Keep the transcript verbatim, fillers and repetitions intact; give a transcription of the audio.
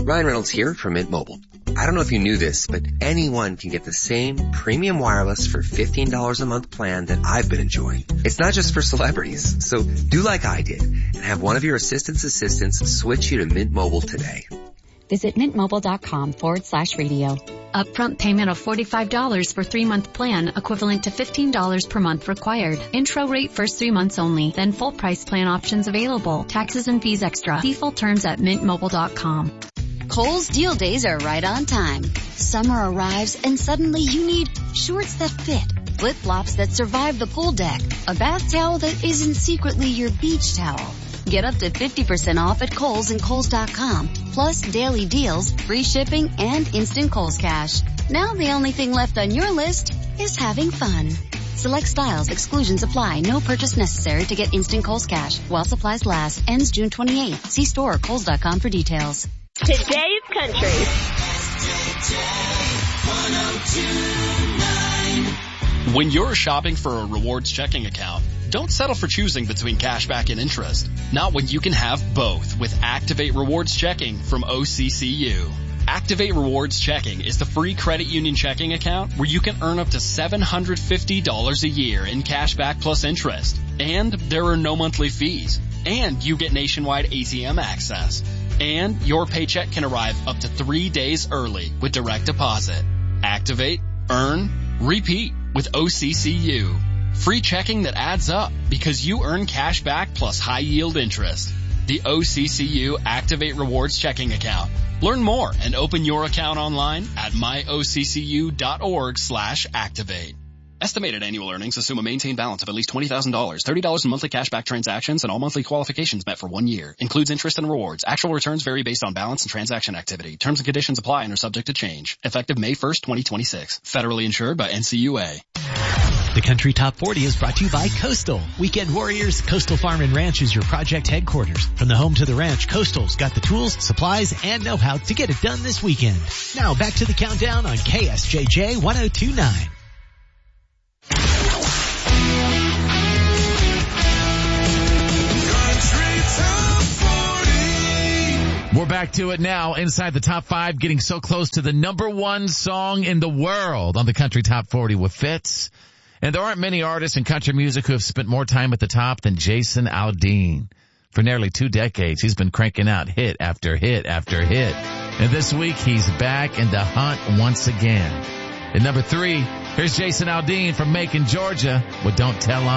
Ryan Reynolds here from Mint Mobile. I don't know if you knew this, but anyone can get the same premium wireless for fifteen dollars a month plan that I've been enjoying. It's not just for celebrities. So do like I did and have one of your assistant's assistants switch you to Mint Mobile today. Visit mintmobile.com forward slash radio. Upfront payment of forty-five dollars for three-month plan, equivalent to fifteen dollars per month required. Intro rate first three months only, then full price plan options available. Taxes and fees extra. See full terms at mint mobile dot com. Kohl's Deal Days are right on time. Summer arrives and suddenly you need shorts that fit, flip-flops that survive the pool deck, a bath towel that isn't secretly your beach towel. Get up to fifty percent off at Kohl's and Kohl's dot com, plus daily deals, free shipping, and instant Kohl's Cash. Now the only thing left on your list is having fun. Select styles, exclusions apply, no purchase necessary to get instant Kohl's Cash. While supplies last, ends June twenty-eighth. See store or Kohl's dot com for details. Today's country. When you're shopping for a rewards checking account, don't settle for choosing between cashback and interest. Not when you can have both with Activate Rewards Checking from O C C U. Activate Rewards Checking is the free credit union checking account where you can earn up to seven hundred fifty dollars a year in cashback plus interest. And there are no monthly fees. And you get nationwide A T M access. And your paycheck can arrive up to three days early with direct deposit. Activate, earn, repeat with O C C U. Free checking that adds up because you earn cash back plus high yield interest. The O C C U Activate Rewards Checking Account. Learn more and open your account online at myoccu.org slash activate. Estimated annual earnings assume a maintained balance of at least twenty thousand dollars, thirty dollars in monthly cashback transactions, and all monthly qualifications met for one year. Includes interest and rewards. Actual returns vary based on balance and transaction activity. Terms and conditions apply and are subject to change. Effective May first, twenty twenty-six. Federally insured by N C U A. The Country Top forty is brought to you by Coastal. Weekend Warriors, Coastal Farm and Ranch is your project headquarters. From the home to the ranch, Coastal's got the tools, supplies, and know-how to get it done this weekend. Now back to the countdown on K S J J one oh two point nine. We're back to it now inside the top five, getting so close to the number one song in the world on the Country Top forty with Fitz. And there aren't many artists in country music who have spent more time at the top than Jason Aldean. For nearly two decades, he's been cranking out hit after hit after hit. And this week, he's back in the hunt once again. At number three, here's Jason Aldean from Macon, Georgia with Don't Tell On.